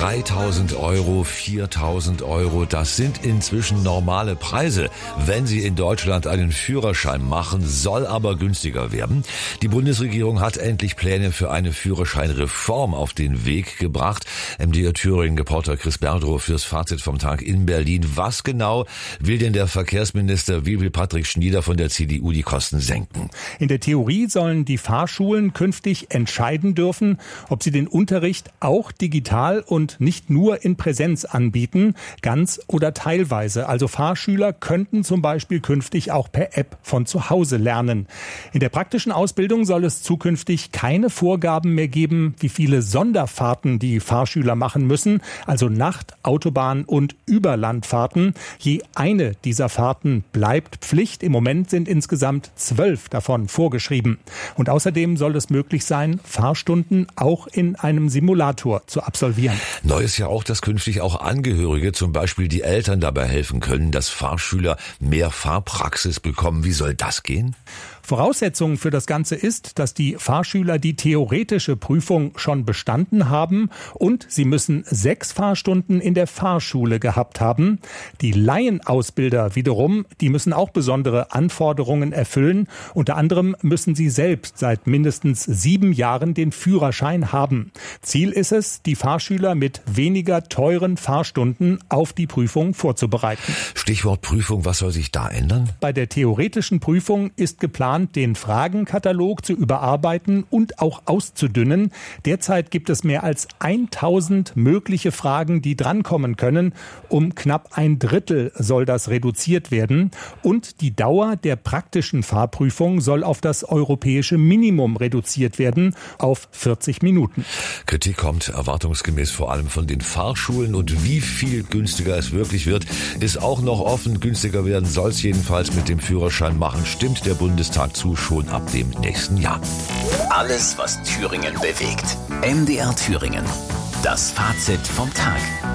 3.000 Euro, 4.000 Euro, das sind inzwischen normale Preise, wenn Sie in Deutschland einen Führerschein machen, soll aber günstiger werden. Die Bundesregierung hat endlich Pläne für eine Führerscheinreform auf den Weg gebracht. MDR Thüringen-Reporter Chris Berdrow fürs Fazit vom Tag in Berlin. Was genau will denn der Verkehrsminister, wie will Patrick Schnieder von der CDU die Kosten senken? In der Theorie sollen die Fahrschulen künftig entscheiden dürfen, ob sie den Unterricht auch digital und nicht nur in Präsenz anbieten, ganz oder teilweise. Also Fahrschüler könnten zum Beispiel künftig auch per App von zu Hause lernen. In der praktischen Ausbildung soll es zukünftig keine Vorgaben mehr geben, wie viele Sonderfahrten die Fahrschüler machen müssen, also Nacht-, Autobahn- und Überlandfahrten. Je eine dieser Fahrten bleibt Pflicht. Im Moment sind insgesamt 12 davon vorgeschrieben. Und außerdem soll es möglich sein, Fahrstunden auch in einem Simulator zu absolvieren. Neu ist ja auch, dass künftig auch Angehörige, zum Beispiel die Eltern, dabei helfen können, dass Fahrschüler mehr Fahrpraxis bekommen. Wie soll das gehen? Voraussetzung für das Ganze ist, dass die Fahrschüler die theoretische Prüfung schon bestanden haben und sie müssen 6 Fahrstunden in der Fahrschule gehabt haben. Die Laienausbilder wiederum, die müssen auch besondere Anforderungen erfüllen. Unter anderem müssen sie selbst seit mindestens 7 Jahren den Führerschein haben. Ziel ist es, die Fahrschüler mit weniger teuren Fahrstunden auf die Prüfung vorzubereiten. Stichwort Prüfung, was soll sich da ändern? Bei der theoretischen Prüfung ist geplant, den Fragenkatalog zu überarbeiten und auch auszudünnen. Derzeit gibt es mehr als 1000 mögliche Fragen, die drankommen können. Um knapp 1/3 soll das reduziert werden. Und die Dauer der praktischen Fahrprüfung soll auf das europäische Minimum reduziert werden, auf 40 Minuten. Kritik kommt erwartungsgemäß vor allem von den Fahrschulen. Und wie viel günstiger es wirklich wird, ist auch noch offen. Günstiger werden soll es jedenfalls mit dem Führerschein machen, stimmt der Bundestag zu, schon ab dem nächsten Jahr. Alles, was Thüringen bewegt. MDR Thüringen. Das Fazit vom Tag.